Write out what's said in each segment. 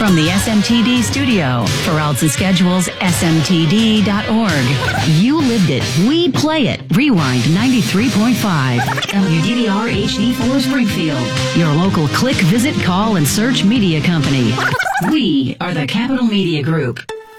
From the SMTD studio, for routes and schedules, smtd.org. You lived it. We play it. Rewind 93.5. WDVR HD4 Springfield. Your local click, visit, call, and search media company. We are the Capital Media Group.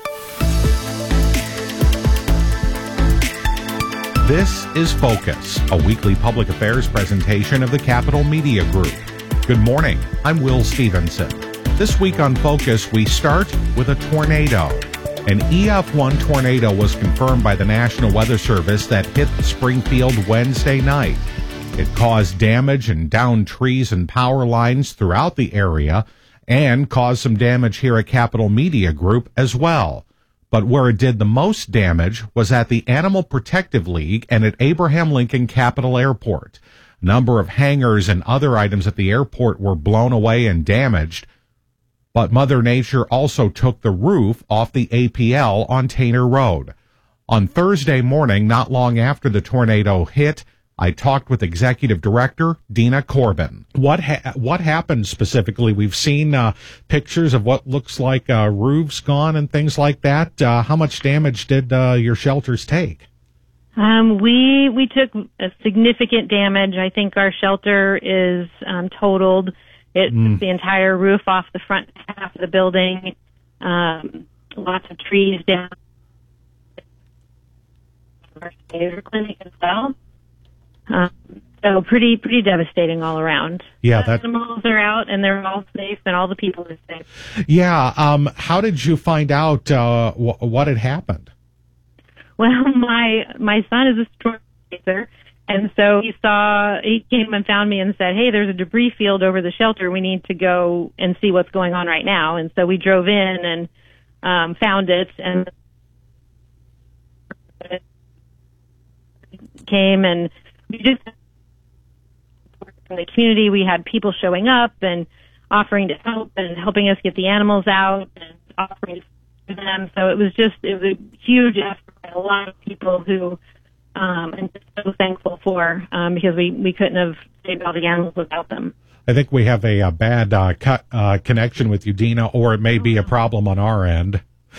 This is Focus, a weekly public affairs presentation of the Capital Media Group. Good morning. I'm Will Stevenson. This week on Focus, we start with a tornado. An EF1 tornado was confirmed by the National Weather Service that hit Springfield Wednesday night. It caused damage and downed trees and power lines throughout the area and caused some damage here at Capital Media Group as well. But where it did the most damage was at the Animal Protective League and at Abraham Lincoln Capital Airport. A number of hangars and other items at the airport were blown away and damaged. But Mother Nature also took the roof off the APL on Tainer Road. On Thursday morning, not long after the tornado hit, I talked with Executive Director Dina Corbin. What happened specifically? We've seen pictures of what looks like roofs gone and things like that. How much damage did your shelters take? We took a significant damage. I think our shelter is totaled. It took the entire roof off the front half of the building. Lots of trees down. Our Stater clinic as well. So pretty devastating all around. Yeah, the animals are out and they're all safe, and all the people are safe. Yeah. How did you find out what had happened? Well, my son is a storm chaser. And so he came and found me and said, hey, there's a debris field over the shelter. We need to go and see what's going on right now. And so we drove in and found it, and came, and we just from the community. We had people showing up and offering to help and helping us get the animals out and offering to them. So it was a huge effort by a lot of people who and so thankful for, because we couldn't have saved all the animals without them. I think we have a bad connection with you, Dina, or it may be a problem on our end.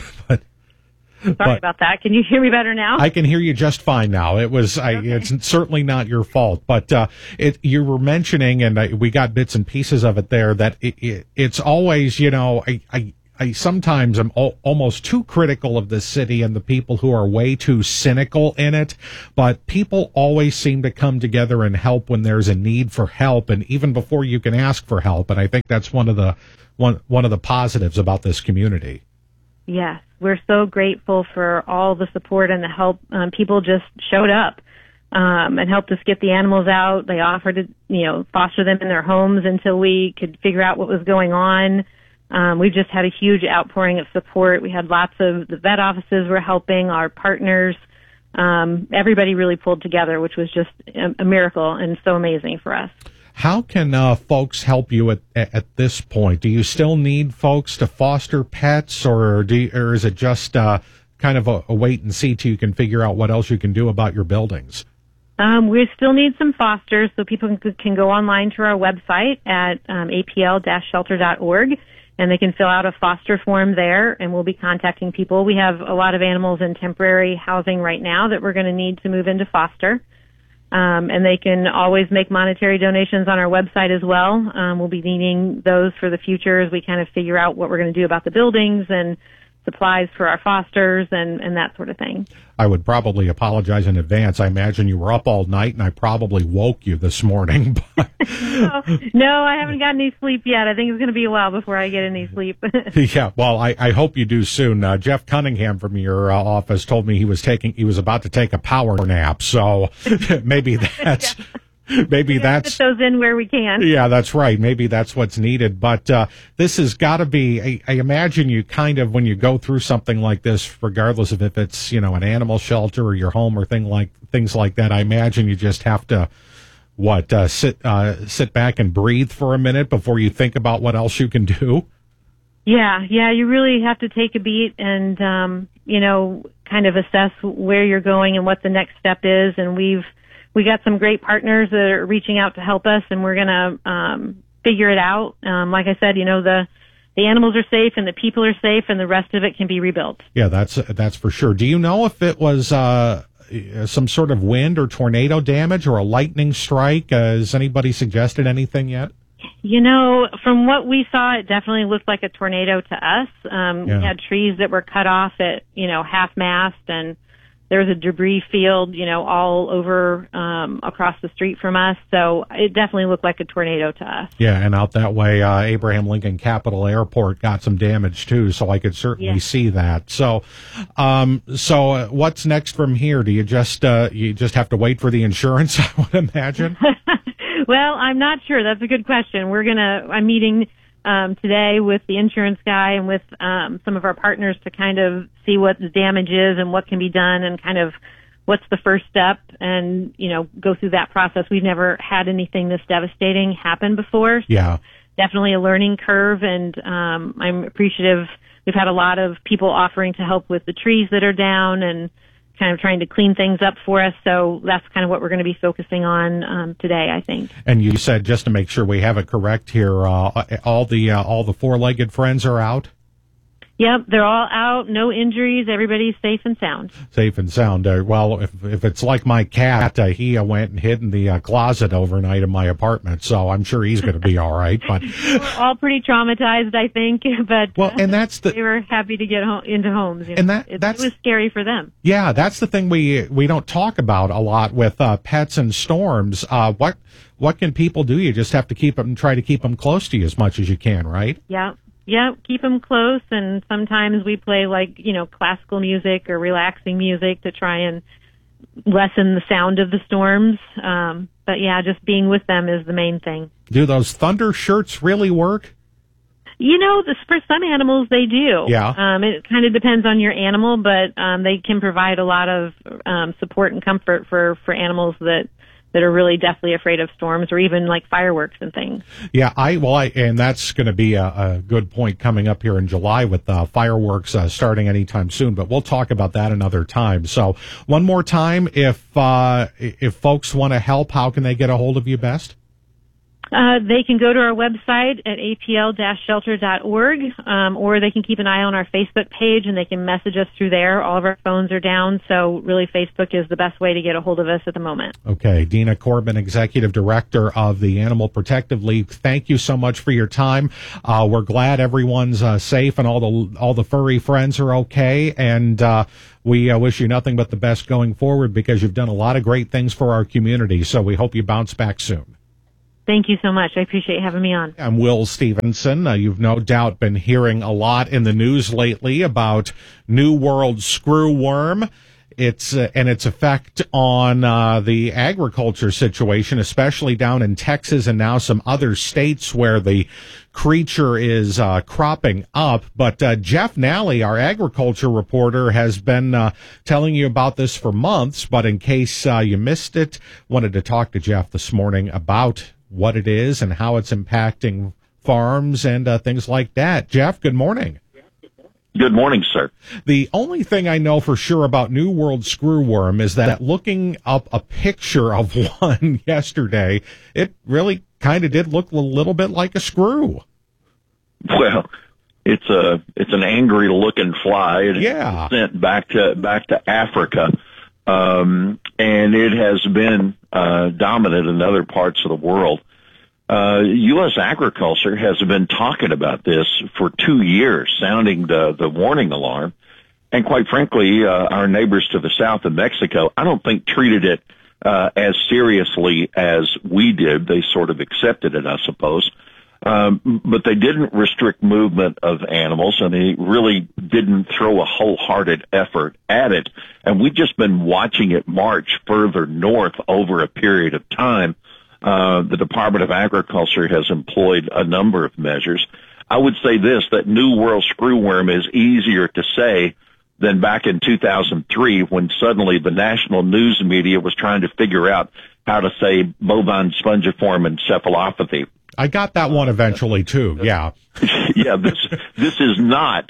Sorry about that. Can you hear me better now? I can hear you just fine now. It's certainly not your fault, but you were mentioning, and we got bits and pieces of it there, that it's always, I sometimes am almost too critical of the city and the people who are way too cynical in it, but people always seem to come together and help when there's a need for help, and even before you can ask for help. And I think that's one of the positives about this community. Yes, we're so grateful for all the support and the help. People just showed up and helped us get the animals out. They offered to, foster them in their homes until we could figure out what was going on. We've just had a huge outpouring of support. We had lots of the vet offices were helping, our partners. Everybody really pulled together, which was just a miracle and so amazing for us. How can folks help you at this point? Do you still need folks to foster pets, or is it just kind of a wait and see till you can figure out what else you can do about your buildings? We still need some fosters, so people can go online to our website at apl-shelter.org. And they can fill out a foster form there, and we'll be contacting people. We have a lot of animals in temporary housing right now that we're going to need to move into foster. And they can always make monetary donations on our website as well. We'll be needing those for the future as we kind of figure out what we're going to do about the buildings and supplies for our fosters and that sort of thing. I would probably apologize in advance. I imagine you were up all night, and I probably woke you this morning. But No, I haven't gotten any sleep yet. I think it's going to be a while before I get any sleep. Yeah, well, I hope you do soon. Jeff Cunningham from your office told me he was about to take a power nap, so maybe that's... Yeah. Maybe that's fit those in where we can. Yeah, that's right. Maybe that's what's needed. But this has got to be. I imagine you kind of, when you go through something like this, regardless of if it's an animal shelter or your home or things like that. I imagine you just have to sit back and breathe for a minute before you think about what else you can do. Yeah. You really have to take a beat and kind of assess where you're going and what the next step is. And we got some great partners that are reaching out to help us, and we're going to figure it out. Like I said, the animals are safe and the people are safe, and the rest of it can be rebuilt. Yeah, that's for sure. Do you know if it was some sort of wind or tornado damage or a lightning strike? Has anybody suggested anything yet? You know, from what we saw, it definitely looked like a tornado to us. We had trees that were cut off at, half mast, and there was a debris field, all over across the street from us. So it definitely looked like a tornado to us. Yeah, and out that way, Abraham Lincoln Capital Airport got some damage too, so I could certainly see that. So, what's next from here? Do you just have to wait for the insurance, I would imagine? Well, I'm not sure. That's a good question. I'm meeting today with the insurance guy and with some of our partners to kind of see what the damage is and what can be done and kind of what's the first step and, go through that process. We've never had anything this devastating happen before. So yeah. Definitely a learning curve, and I'm appreciative. We've had a lot of people offering to help with the trees that are down and kind of trying to clean things up for us. So that's kind of what we're going to be focusing on today, I think. And you said, just to make sure we have it correct here, all the four-legged friends are out? Yep, they're all out, no injuries, everybody's safe and sound. Safe and sound. Well, if it's like my cat, he went and hid in the closet overnight in my apartment, so I'm sure he's going to be all right. But we're all pretty traumatized, I think. But and that's they were happy to get into homes. And it was scary for them. Yeah, that's the thing we don't talk about a lot with pets and storms. What can people do? You just have to try to keep them close to you as much as you can, right? Yeah, keep them close, and sometimes we play classical music or relaxing music to try and lessen the sound of the storms. But yeah, just being with them is the main thing. Do those thunder shirts really work? For some animals they do. Yeah. It kind of depends on your animal, but they can provide a lot of support and comfort for animals that are really deathly afraid of storms or even like fireworks and things. Yeah, and that's going to be a good point coming up here in July with fireworks starting anytime soon, but we'll talk about that another time. So one more time, if folks want to help, how can they get a hold of you best? They can go to our website at apl-shelter.org, or they can keep an eye on our Facebook page and they can message us through there. All of our phones are down, so really Facebook is the best way to get a hold of us at the moment. Okay. Dina Corbin, Executive Director of the Animal Protective League, thank you so much for your time. We're glad everyone's safe and all the furry friends are okay, and we wish you nothing but the best going forward because you've done a lot of great things for our community, so we hope you bounce back soon. Thank you so much. I appreciate having me on. I'm Will Stevenson. You've no doubt been hearing a lot in the news lately about New World screwworm. And its effect on the agriculture situation, especially down in Texas and now some other states where the creature is cropping up. But Jeff Nally, our agriculture reporter, has been telling you about this for months. But in case you missed it, wanted to talk to Jeff this morning about what it is and how it's impacting farms and things like that. Jeff, good morning. Good morning, sir. The only thing I know for sure about New World screwworm is that looking up a picture of one yesterday, it really kind of did look a little bit like a screw. Well, it's an angry looking fly. It's sent back to Africa, and it has been dominant in other parts of the world. U.S. agriculture has been talking about this for 2 years, sounding the warning alarm. And quite frankly, our neighbors to the south of Mexico, I don't think treated it as seriously as we did. They sort of accepted it, I suppose. But they didn't restrict movement of animals, and they really didn't throw a wholehearted effort at it. And we've just been watching it march further north over a period of time. The Department of Agriculture has employed a number of measures. I would say this, that New World screwworm is easier to say than back in 2003 when suddenly the national news media was trying to figure out how to say bovine spongiform encephalopathy. I got that one eventually too, yeah. Yeah, this is not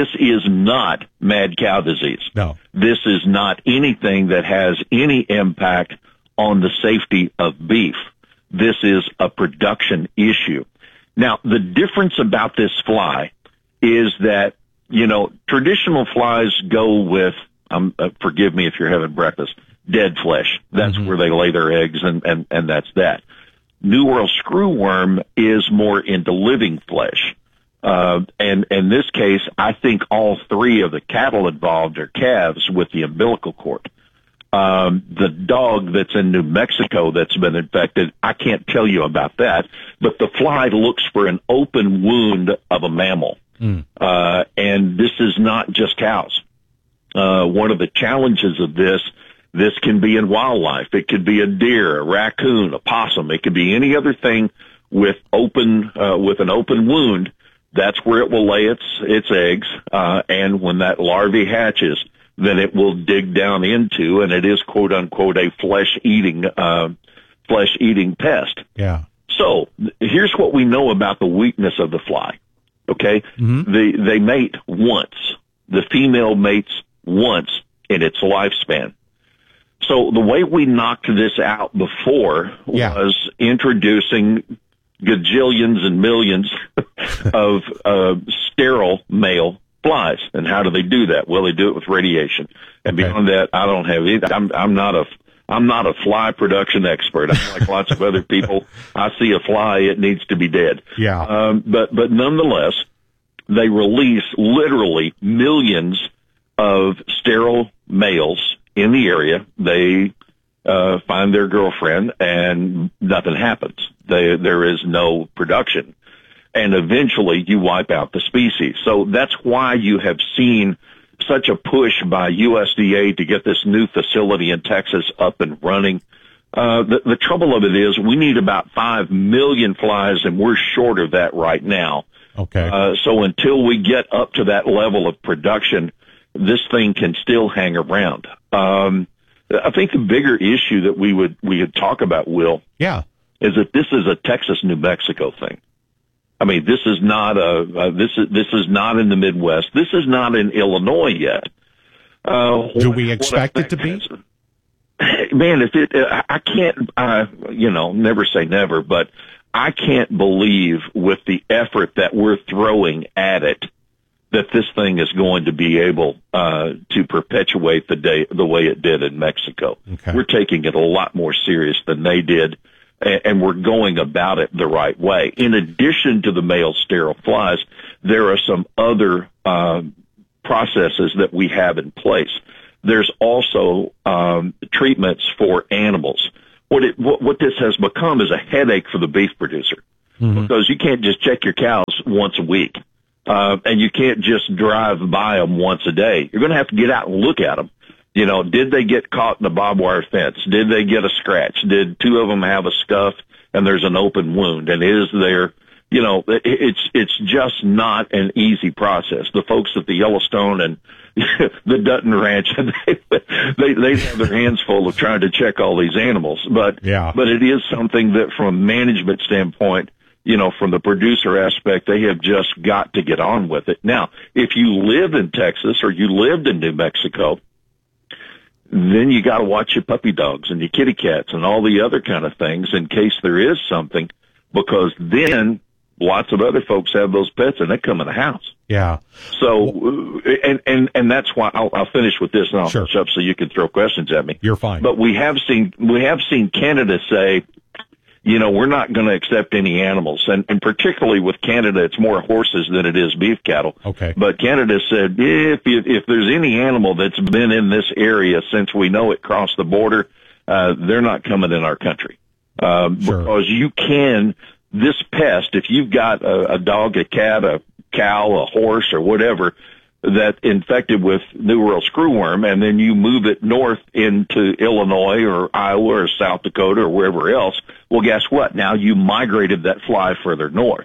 mad cow disease. No. This is not anything that has any impact on the safety of beef. This is a production issue. Now, the difference about this fly is that, traditional flies go with, forgive me if you're having breakfast, dead flesh. That's where they lay their eggs, and that's that. New World screwworm is more into living flesh. And in this case, I think all three of the cattle involved are calves with the umbilical cord. The dog that's in New Mexico that's been infected, I can't tell you about that, but the fly looks for an open wound of a mammal. And this is not just cows. One of the challenges of this can be in wildlife. It could be a deer, a raccoon, a possum. It could be any other thing with an open wound. That's where it will lay its eggs. And when that larvae hatches, then it will dig down into, and it is quote unquote a flesh eating pest. Yeah. So here's what we know about the weakness of the fly. Okay. They mate once. The female mates once in its lifespan. So the way we knocked this out before was introducing gajillions and millions of sterile male flies. And how do they do that? Well, they do it with radiation. And beyond that, I don't have any. I'm not a fly production expert. I'm like lots of other people. I see a fly, it needs to be dead. Yeah. But nonetheless, they release literally millions of sterile males in the area. They find their girlfriend, and nothing happens. There is no production. And eventually you wipe out the species. So that's why you have seen such a push by USDA to get this new facility in Texas up and running. The trouble of it is we need about 5 million flies, and we're short of that right now. Okay. So until we get up to that level of production, this thing can still hang around. I think the bigger issue that we would talk about, Will, is that this is a Texas-New Mexico thing. I mean, this is not this is not in the Midwest. This is not in Illinois yet. Do we expect it to be? Man, I can't, never say never, but I can't believe with the effort that we're throwing at it that this thing is going to be able to perpetuate the way it did in Mexico. Okay. We're taking it a lot more serious than they did, and we're going about it the right way. In addition to the male sterile flies, there are some other processes that we have in place. There's also treatments for animals. What this has become is a headache for the beef producer, because you can't just check your cows once a week, and you can't just drive by them once a day. You're going to have to get out and look at them. Did they get caught in the barbed wire fence? Did they get a scratch? Did two of them have a scuff and there's an open wound? And is there, it's just not an easy process. The folks at the Yellowstone and the Dutton Ranch, they have their hands full of trying to check all these animals. But it is something that from a management standpoint, from the producer aspect, they have just got to get on with it. Now, if you live in Texas or you lived in New Mexico, then you got to watch your puppy dogs and your kitty cats and all the other kind of things in case there is something, because then lots of other folks have those pets and they come in the house. Yeah. So, and that's why I'll finish with this, and I'll finish up so you can throw questions at me. You're fine. But we have seen Canada say, we're not going to accept any animals. And particularly with Canada, it's more horses than it is beef cattle. Okay. But Canada said, if there's any animal that's been in this area since we know it crossed the border, they're not coming in our country. Because you can, this pest, if you've got a dog, a cat, a cow, a horse, or whatever, that infected with New World screwworm, and then you move it north into Illinois or Iowa or South Dakota or wherever else, well, guess what? Now you migrated that fly further north.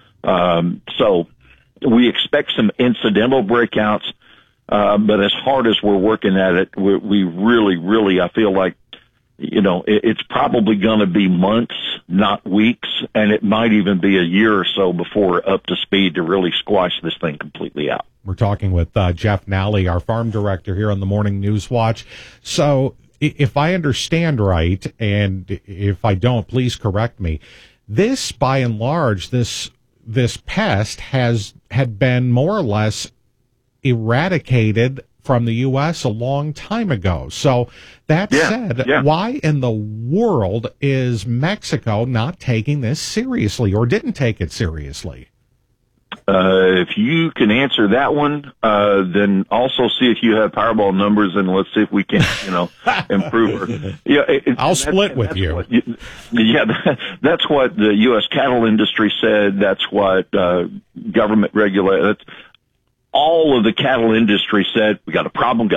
So we expect some incidental breakouts, but as hard as we're working at it, we really, I feel like, it's probably going to be months, not weeks, and it might even be a year or so before we're up to speed to really squash this thing completely out. We're talking with Jeff Nally, our farm director here on the Morning News Watch. So if I understand right, and if I don't, please correct me, this, by and large, this this pest had been more or less eradicated from the U.S. a long time ago. So that said, why in the world is Mexico not taking this seriously or didn't take it seriously? If you can answer that one, then also see if you have Powerball numbers, and let's see if we can, improve. I'll split with you. That's what the U.S. cattle industry said. That's what government regulators. All of the cattle industry said, we got a problem,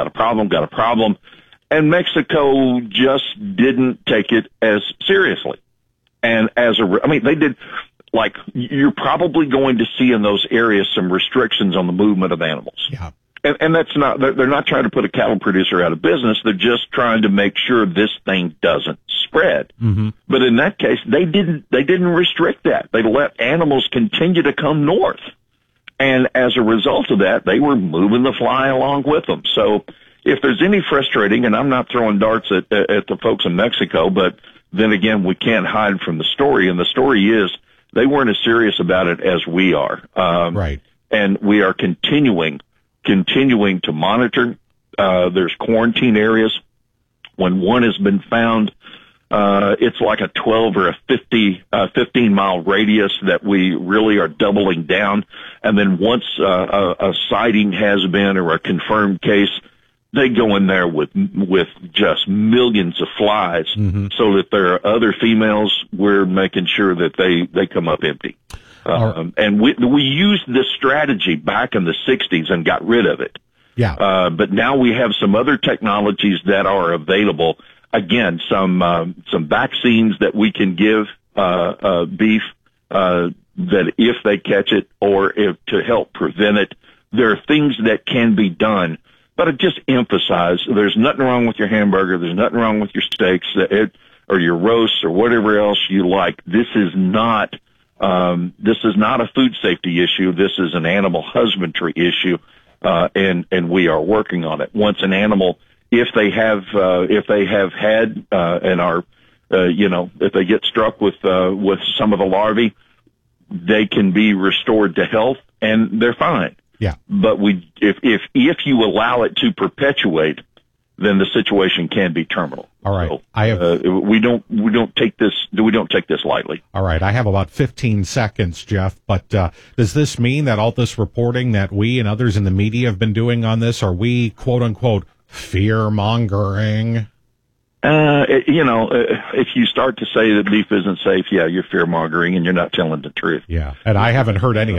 and Mexico just didn't take it as seriously. And they did. Like, you're probably going to see in those areas some restrictions on the movement of animals. Yeah. And that's not, they're not trying to put a cattle producer out of business. They're just trying to make sure this thing doesn't spread. Mm-hmm. But in that case, they didn't restrict that. They let animals continue to come north. And as a result of that, they were moving the fly along with them. So if there's any frustrating, and I'm not throwing darts at the folks in Mexico, but then again, we can't hide from the story. And the story is, they weren't as serious about it as we are. Right. And we are continuing to monitor. There's quarantine areas. When one has been found, it's like a 12 or a 15 mile radius that we really are doubling down. And then once a sighting has been or a confirmed case, they go in there with just millions of flies, so that there are other females. We're making sure that they come up empty. And we used this strategy back in the 60s and got rid of it. Yeah. But now we have some other technologies that are available. Again, some vaccines that we can give beef that if they catch it or if to help prevent it. There are things that can be done. But I just emphasize, there's nothing wrong with your hamburger. There's nothing wrong with your steaks or your roasts or whatever else you like. This is not a food safety issue. This is an animal husbandry issue, and we are working on it. Once an animal, if they have had and are, if they get struck with some of the larvae, they can be restored to health and they're fine. Yeah. But if you allow it to perpetuate, then the situation can be terminal. All right. So, we don't take this lightly. All right. I have about 15 seconds, Jeff, but does this mean that all this reporting that we and others in the media have been doing on this, are we quote unquote fear mongering? If you start to say that beef isn't safe, you're fear mongering and you're not telling the truth. Yeah. And I haven't heard any